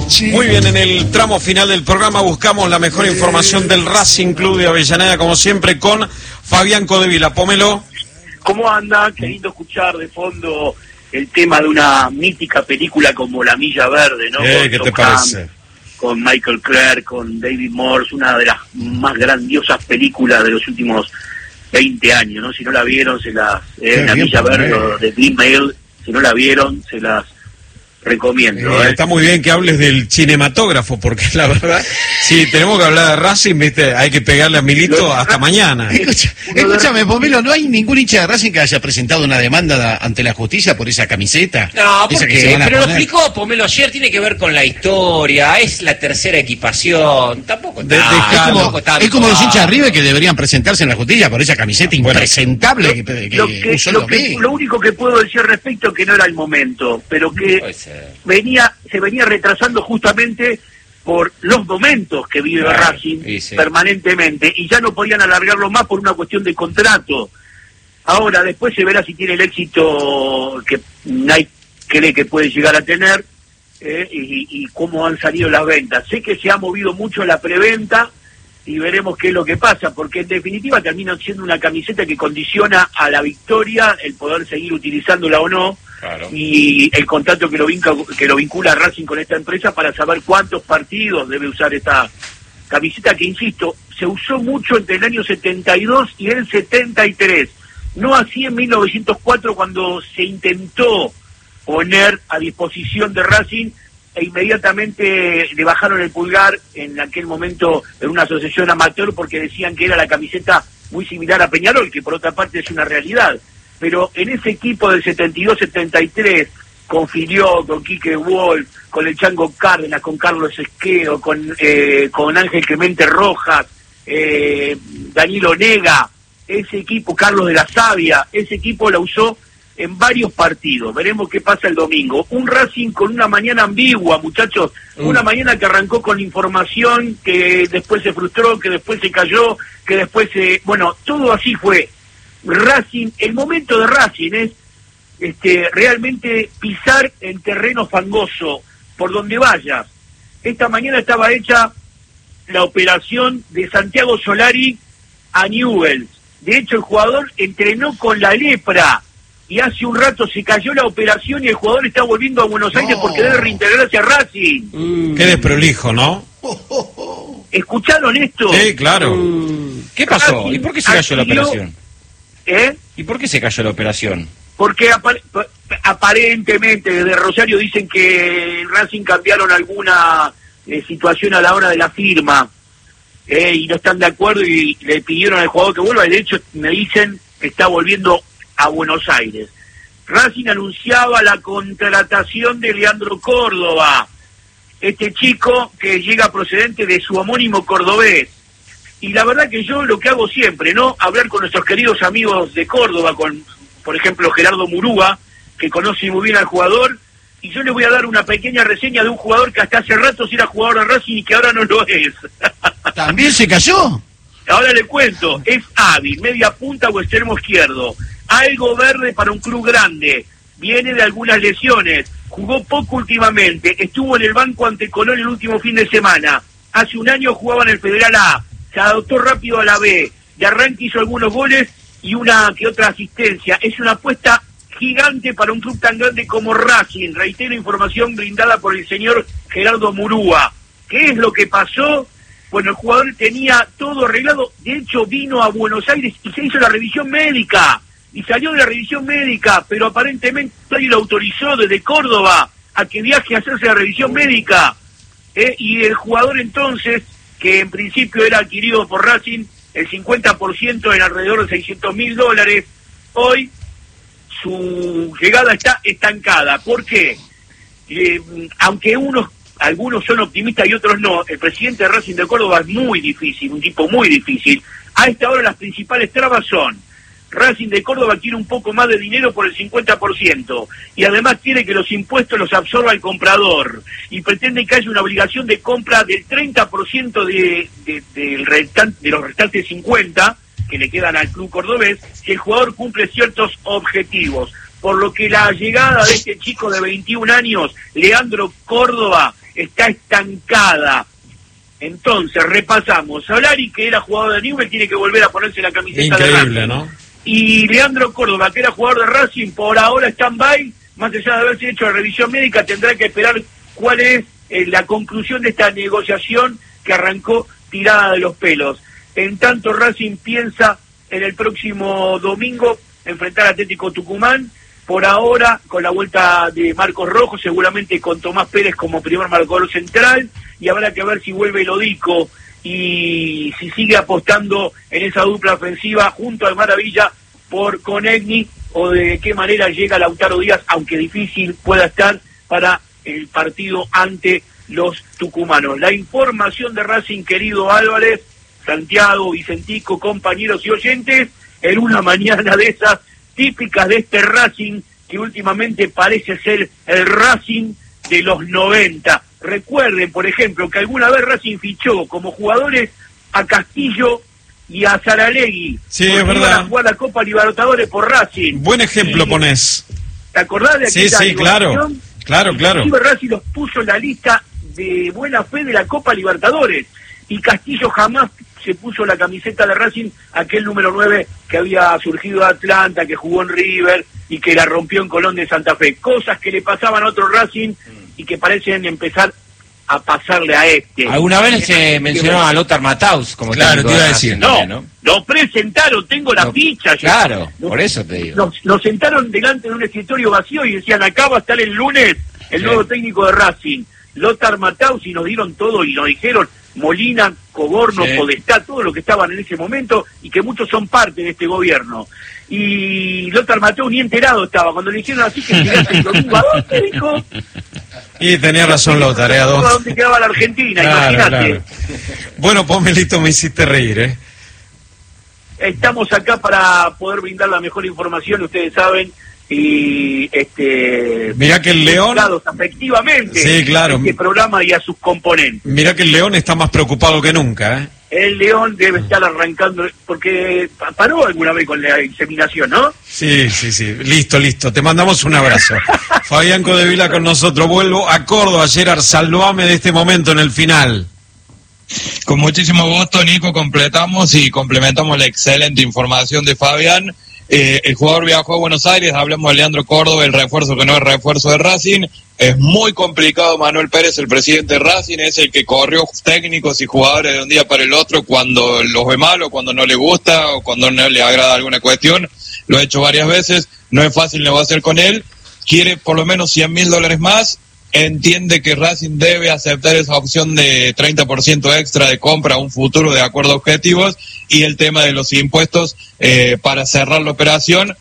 Muy bien, en el tramo final del programa buscamos la mejor información del Racing Club de Avellaneda, como siempre, con Fabián Codevila. Pómelo. ¿Cómo anda? Qué lindo escuchar de fondo el tema de una mítica película como La Milla Verde, ¿no? ¿Qué te parece? Con Michael Clarke, con David Morse, una de las más grandiosas películas de los últimos 20 años, ¿no? Si no la vieron, La Milla Verde de Green Mail, si no la vieron, se las recomiendo. Está muy bien que hables del cinematógrafo, porque la verdad, si tenemos que hablar de Racing, viste, hay que pegarle a Milito hasta mañana. Escúchame, Pomelo, ¿no hay ningún hincha de Racing que haya presentado una demanda ante la justicia por esa camiseta? No, porque, pero lo explicó Pomelo ayer, tiene que ver con la historia, es la tercera equipación, tampoco es como los hinchas de River que deberían presentarse en la justicia por esa camiseta impresentable lo único que puedo decir al respecto que no era el momento, pero que se venía retrasando justamente por los momentos que vive Racing permanentemente, y ya no podían alargarlo más por una cuestión de contrato. Ahora, después se verá si tiene el éxito que nadie cree que puede llegar a tener, y cómo han salido las ventas. Sé que se ha movido mucho la preventa y veremos qué es lo que pasa, porque en definitiva termina siendo una camiseta que condiciona a la victoria el poder seguir utilizándola o no. Claro. Y el contrato que lo vincula a Racing con esta empresa para saber cuántos partidos debe usar esta camiseta, que insisto, se usó mucho entre el año 72 y el 73, no así en 1904, cuando se intentó poner a disposición de Racing e inmediatamente le bajaron el pulgar en aquel momento en una asociación amateur, porque decían que era la camiseta muy similar a Peñarol, que por otra parte es una realidad. Pero en ese equipo del 72-73, con Filió, con Quique Wolf, con el Chango Cárdenas, con Carlos Esquedo, con Ángel Clemente Rojas, Danilo Nega, ese equipo, Carlos de la Savia, ese equipo la usó en varios partidos. Veremos qué pasa el domingo. Un Racing con una mañana ambigua, muchachos, una mañana que arrancó con información, que después se frustró, que después se cayó, que después bueno, todo así fue. Racing, el momento de Racing es realmente pisar en terreno fangoso por donde vayas. Esta mañana estaba hecha la operación de Santiago Solari a Newell's. De hecho, el jugador entrenó con la lepra y hace un rato se cayó la operación y el jugador está volviendo a Buenos Aires porque debe reintegrarse a Racing. Qué desprolijo, ¿no? ¿Escucharon esto? Sí, claro. ¿Qué pasó? ¿Y por qué se cayó la operación? ¿Y por qué se cayó la operación? Porque aparentemente desde Rosario dicen que en Racing cambiaron alguna situación a la hora de la firma, y no están de acuerdo y le pidieron al jugador que vuelva. De hecho, me dicen que está volviendo a Buenos Aires. Racing anunciaba la contratación de Leandro Córdoba, este chico que llega procedente de su homónimo cordobés. Y la verdad que yo lo que hago siempre, ¿no? Hablar con nuestros queridos amigos de Córdoba, con, por ejemplo, Gerardo Murúa, que conoce muy bien al jugador, y yo le voy a dar una pequeña reseña de un jugador que hasta hace rato sí era jugador de Racing y que ahora no lo es. ¿También se cayó? Ahora le cuento, es hábil, media punta o extremo izquierdo, algo verde para un club grande, viene de algunas lesiones, jugó poco últimamente, estuvo en el banco ante Colón el último fin de semana, hace un año jugaba en el Federal A, se adoptó rápido a la B, de arranque hizo algunos goles y una que otra asistencia. Es una apuesta gigante para un club tan grande como Racing. Reitero, información brindada por el señor Gerardo Murúa. ¿Qué es lo que pasó? Bueno, el jugador tenía todo arreglado, de hecho vino a Buenos Aires y se hizo la revisión médica, y salió de la revisión médica, pero aparentemente nadie lo autorizó desde Córdoba a que viaje a hacerse la revisión médica, y el jugador entonces, que en principio era adquirido por Racing, el 50% en alrededor de $600.000, hoy su llegada está estancada. ¿Por qué? Aunque algunos son optimistas y otros no, el presidente de Racing de Córdoba es muy difícil, un tipo muy difícil. A esta hora las principales trabas son: Racing de Córdoba quiere un poco más de dinero por el 50%, y además quiere que los impuestos los absorba el comprador, y pretende que haya una obligación de compra del 30% de los restantes 50% que le quedan al club cordobés, si el jugador cumple ciertos objetivos. Por lo que la llegada de este chico de 21 años, Leandro Córdoba, está estancada. Entonces, repasamos. Solari, que era jugador de Newell's, tiene que volver a ponerse la camiseta de Racing. ¿No? Y Leandro Córdoba, que era jugador de Racing, por ahora stand-by, más allá de haberse hecho la revisión médica, tendrá que esperar cuál es la conclusión de esta negociación que arrancó tirada de los pelos. En tanto, Racing piensa en el próximo domingo enfrentar a Atlético Tucumán, por ahora con la vuelta de Marcos Rojo, seguramente con Tomás Pérez como primer marcador central, y habrá que ver si vuelve Lodico y si sigue apostando en esa dupla ofensiva junto al Maravilla por Conegni, o de qué manera llega Lautaro Díaz, aunque difícil pueda estar para el partido ante los tucumanos. La información de Racing, querido Álvarez, Santiago, Vicentico, compañeros y oyentes, en una mañana de esas típicas de este Racing, que últimamente parece ser el Racing de los 90. Recuerden, por ejemplo, que alguna vez Racing fichó como jugadores a Castillo y a Saralegui. Sí, es verdad. Iban a jugar la Copa Libertadores por Racing. Buen ejemplo pones. ¿Te acordás de aquella Sí, claro. Claro. Racing los puso en la lista de buena fe de la Copa Libertadores. Y Castillo jamás se puso la camiseta de Racing, aquel número 9 que había surgido de Atlanta, que jugó en River y que la rompió en Colón de Santa Fe. Cosas que le pasaban a otro Racing y que parecen empezar a pasarle a este. Alguna vez se mencionó a Lothar Matthaus como claro, te iba a decir. No, lo presentaron, tengo la ficha. Claro, por eso te digo. Nos sentaron delante de un escritorio vacío y decían, acá va a estar el lunes el nuevo técnico de Racing, Lothar Matthaus, y nos dieron todo y nos dijeron Molina, Coborno, Podestá, todo lo que estaban en ese momento y que muchos son parte de este gobierno. Y Lothar Matthaus ni enterado estaba. Cuando le hicieron así que llegaste el domingo, ¿a dónde, dijo? Y tenía razón Lothar, ¿A dónde quedaba la Argentina? Imagínate. Claro. Bueno, Pomelito, me hiciste reír, Estamos acá para poder brindar la mejor información, ustedes saben, y mirá que el León afectivamente sí, claro, este programa y a sus componentes. Mirá que el León está más preocupado que nunca, El León debe estar arrancando, porque paró alguna vez con la inseminación, ¿no? Sí, listo, te mandamos un abrazo. Fabián Codevila con nosotros. Vuelvo a Córdoba. Gerard, salvame de este momento en el final. Con muchísimo gusto, Nico, completamos y complementamos la excelente información de Fabián. El jugador viajó a Buenos Aires, hablamos de Leandro Córdoba, el refuerzo que no es refuerzo de Racing. Es muy complicado. Manuel Pérez, el presidente de Racing, es el que corrió técnicos y jugadores de un día para el otro cuando los ve mal o cuando no le gusta o cuando no le agrada alguna cuestión. Lo ha hecho varias veces, no es fácil negociar con él. Quiere por lo menos $100.000 más. Entiende que Racing debe aceptar esa opción de 30% extra de compra a un futuro de acuerdo a objetivos, y el tema de los impuestos para cerrar la operación.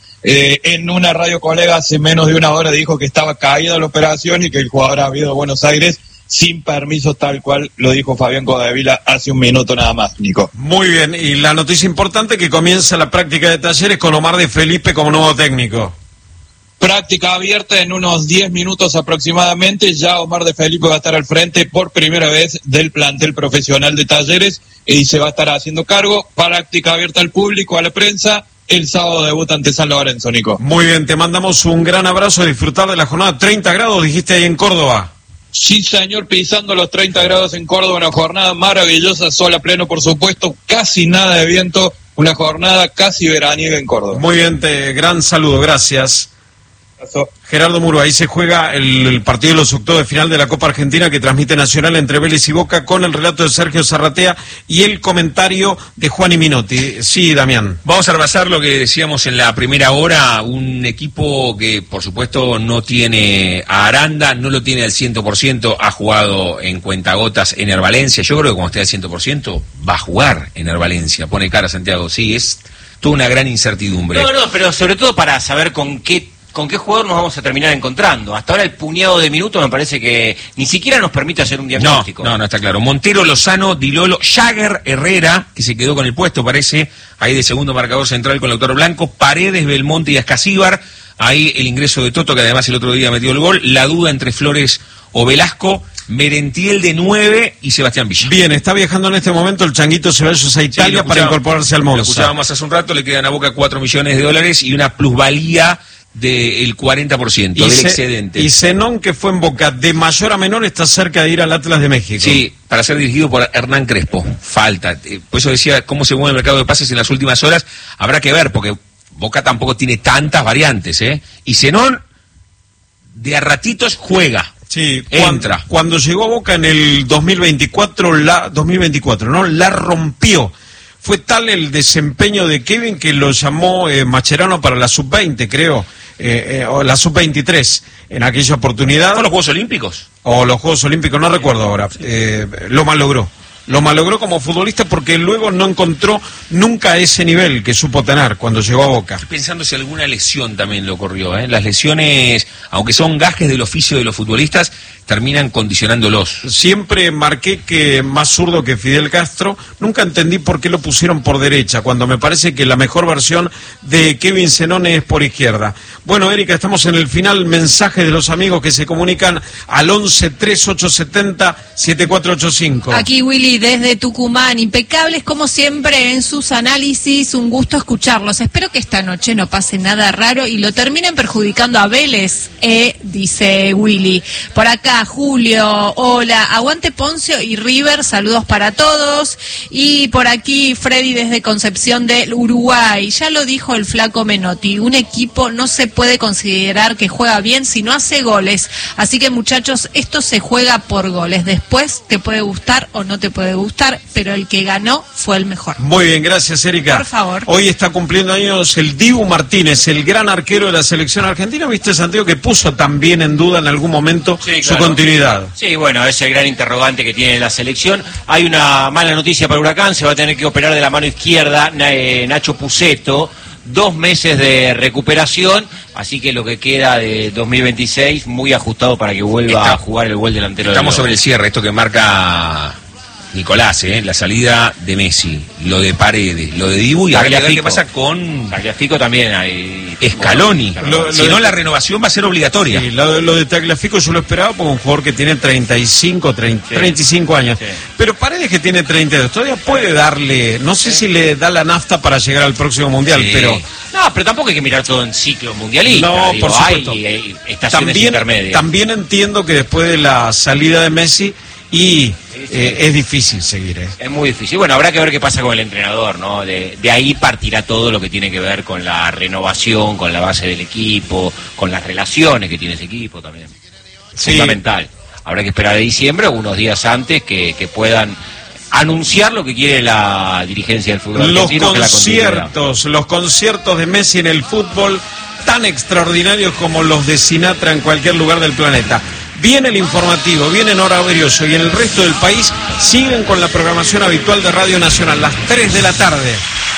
En una radio colega hace menos de una hora dijo que estaba caída la operación y que el jugador ha ido a Buenos Aires sin permiso, tal cual lo dijo Fabián Codevila hace un minuto nada más, Nico. Muy bien, y la noticia importante que comienza la práctica de Talleres con Omar de Felipe como nuevo técnico. Práctica abierta en unos 10 minutos aproximadamente. Ya Omar de Felipe va a estar al frente por primera vez del plantel profesional de Talleres y se va a estar haciendo cargo. Práctica abierta al público, a la prensa. El sábado debuta ante San Lorenzo, Nico. Muy bien, te mandamos un gran abrazo, a disfrutar de la jornada. 30 grados, dijiste ahí en Córdoba. Sí, señor, pisando los 30 grados en Córdoba, una jornada maravillosa, sol a pleno, por supuesto, casi nada de viento, una jornada casi veraniega en Córdoba. Muy bien, gran saludo, gracias. Gerardo Muro, ahí se juega el partido de los octavos de final de la Copa Argentina que transmite Nacional entre Vélez y Boca, con el relato de Sergio Zarratea y el comentario de Juan y Minotti. Sí, Damián. Vamos a repasar lo que decíamos en la primera hora, un equipo que por supuesto no tiene a Aranda, no lo tiene al 100%, ha jugado en cuentagotas en Hervalencia. Yo creo que cuando esté al 100% va a jugar en Hervalencia, pone cara Santiago, sí, es toda una gran incertidumbre. No, pero sobre todo para saber con qué jugador nos vamos a terminar encontrando. Hasta ahora el puñado de minutos me parece que ni siquiera nos permite hacer un diagnóstico. No, está claro. Montero, Lozano, Dilolo, Jagger, Herrera, que se quedó con el puesto, parece, ahí de segundo marcador central con el Lautaro Blanco, Paredes, Belmonte y Ascasíbar, ahí el ingreso de Toto, que además el otro día metió el gol, la duda entre Flores o Velasco, Merentiel de 9 y Sebastián Villa. Bien, está viajando en este momento el Changuito Ceballos a Italia para incorporarse al Monza. Lo escuchábamos hace un rato, le quedan a Boca $4 millones y una plusvalía del 40% del excedente. Y Zenón, que fue en Boca, de mayor a menor, está cerca de ir al Atlas de México. Sí, para ser dirigido por Hernán Crespo. Falta. Por eso decía, cómo se mueve el mercado de pases en las últimas horas, habrá que ver, porque Boca tampoco tiene tantas variantes, ¿eh? Y Zenón, de a ratitos, juega. Sí, entra. Cuando llegó a Boca en el 2024, la rompió. Fue tal el desempeño de Kevin que lo llamó Mascherano para la sub-20, creo, o la sub-23 en aquella oportunidad. ¿O los Juegos Olímpicos? O los Juegos Olímpicos, no recuerdo ahora. Lo malogró. Lo malogró como futbolista porque luego no encontró nunca ese nivel que supo tener cuando llegó a Boca. Estoy pensando si alguna lesión también le ocurrió, ¿eh? Las lesiones, aunque son gajes del oficio de los futbolistas, terminan condicionándolos. Siempre marqué que más zurdo que Fidel Castro. Nunca entendí por qué lo pusieron por derecha, cuando me parece que la mejor versión de Kevin Zenón es por izquierda. Bueno, Erika, estamos en el final. Mensaje de los amigos que se comunican al 11-3870-7485. Aquí Willy desde Tucumán, impecables como siempre en sus análisis, un gusto escucharlos. Espero que esta noche no pase nada raro y lo terminen perjudicando a Vélez, dice Willy. Por acá Julio, hola, aguante Poncio y River, saludos para todos. Y por aquí Freddy desde Concepción del Uruguay, ya lo dijo el flaco Menotti, un equipo no se puede considerar que juega bien si no hace goles, así que muchachos, esto se juega por goles, después te puede gustar o no te puede gustar, pero el que ganó fue el mejor. Muy bien, gracias Erika. Por favor. Hoy está cumpliendo años el Dibu Martínez, el gran arquero de la selección argentina. ¿Viste, Santiago, que puso también en duda en algún momento su continuidad? Sí, bueno, es el gran interrogante que tiene la selección. Hay una mala noticia para Huracán, se va a tener que operar de la mano izquierda Nacho Puceto, 2 meses de recuperación, así que lo que queda de 2026 muy ajustado para que vuelva a jugar el buen delantero. Estamos sobre el cierre, esto que marca Nicolás, la salida de Messi, lo de Paredes, lo de Dibu, y a ver qué pasa con Tagliafico también hay Scaloni. Si no, la renovación va a ser obligatoria. Sí, lo de Tagliafico yo lo esperaba porque un jugador que tiene 35 años. Sí. Pero Paredes, que tiene 32, todavía puede darle, no sé si le da la nafta para llegar al próximo mundial, pero... No, pero tampoco hay que mirar todo en ciclo mundialista. No, por supuesto. Hay estaciones intermedias. También entiendo que después de la salida de Messi es difícil seguir. Es muy difícil. Bueno, habrá que ver qué pasa con el entrenador, ¿no? De ahí partirá todo lo que tiene que ver con la renovación, con la base del equipo, con las relaciones que tiene ese equipo también. Sí. Fundamental. Habrá que esperar a diciembre o unos días antes que puedan anunciar lo que quiere la dirigencia del fútbol argentino. Los conciertos de Messi en el fútbol, tan extraordinarios como los de Sinatra en cualquier lugar del planeta. Viene el informativo, viene Nora Berioso y en el resto del país siguen con la programación habitual de Radio Nacional, las 3 de la tarde.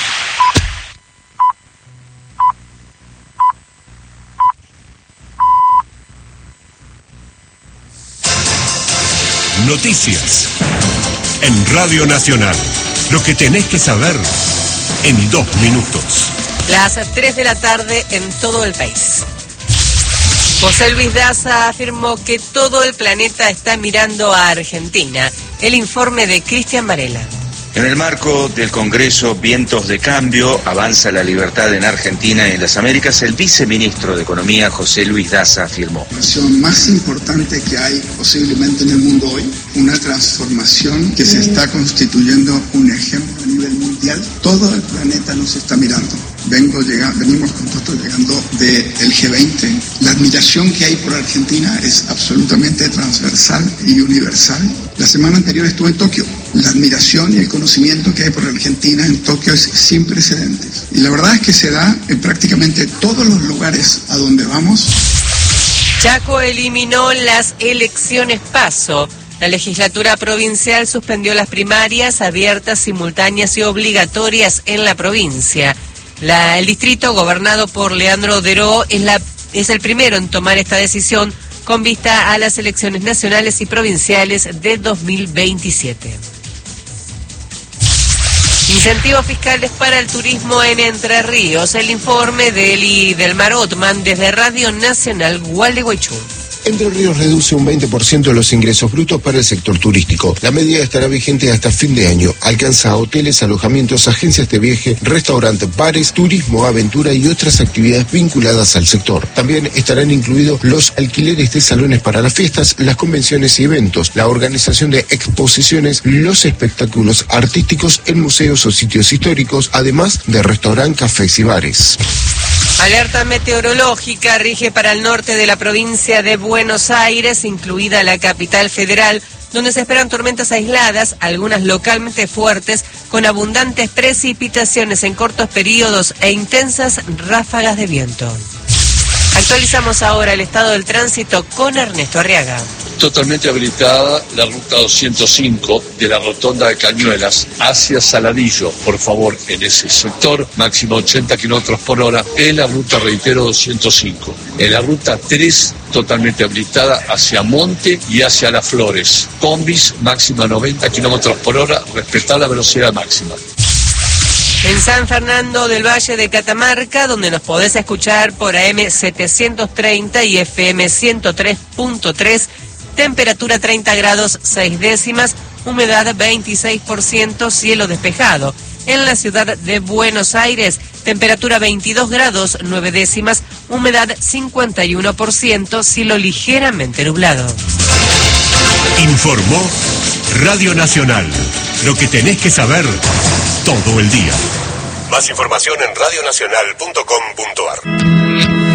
Noticias en Radio Nacional. Lo que tenés que saber en 2 minutos. Las 3 de la tarde en todo el país. José Luis Daza afirmó que todo el planeta está mirando a Argentina. El informe de Cristian Varela. En el marco del Congreso Vientos de Cambio, avanza la libertad en Argentina y en las Américas, el viceministro de Economía, José Luis Daza, afirmó. La transformación más importante que hay posiblemente en el mundo hoy, una transformación que se está constituyendo un ejemplo a nivel mundial. Todo el planeta nos está mirando. Venimos con todo llegando del G20. La admiración que hay por Argentina es absolutamente transversal y universal. La semana anterior estuve en Tokio. La admiración y el conocimiento que hay por Argentina en Tokio es sin precedentes. Y la verdad es que se da en prácticamente todos los lugares a donde vamos. Chaco eliminó las elecciones PASO. La legislatura provincial suspendió las primarias abiertas, simultáneas y obligatorias en la provincia. El distrito, gobernado por Leandro Deró, es el primero en tomar esta decisión con vista a las elecciones nacionales y provinciales de 2027. Incentivos fiscales para el turismo en Entre Ríos. El informe de Eli del Mar Otman desde Radio Nacional Gualeguaychú. Entre Ríos reduce un 20% los ingresos brutos para el sector turístico. La medida estará vigente hasta fin de año. Alcanza a hoteles, alojamientos, agencias de viaje, restaurantes, bares, turismo, aventura y otras actividades vinculadas al sector. También estarán incluidos los alquileres de salones para las fiestas, las convenciones y eventos, la organización de exposiciones, los espectáculos artísticos en museos o sitios históricos, además de restaurantes, cafés y bares. Alerta meteorológica rige para el norte de la provincia de Buenos Aires, incluida la capital federal, donde se esperan tormentas aisladas, algunas localmente fuertes, con abundantes precipitaciones en cortos periodos e intensas ráfagas de viento. Actualizamos ahora el estado del tránsito con Ernesto Arriaga. Totalmente habilitada la ruta 205 de la rotonda de Cañuelas hacia Saladillo. Por favor, en ese sector, máximo 80 kilómetros por hora. En la ruta, reitero, 205. En la ruta 3, totalmente habilitada hacia Monte y hacia Las Flores. Combis, máxima 90 kilómetros por hora, respetar la velocidad máxima. En San Fernando del Valle de Catamarca, donde nos podés escuchar por AM 730 y FM 103.3, temperatura 30 grados 6 décimas, humedad 26%, cielo despejado. En la ciudad de Buenos Aires, temperatura 22 grados 9 décimas, humedad 51%, cielo ligeramente nublado. Informó Radio Nacional. Lo que tenés que saber todo el día. Más información en radionacional.com.ar.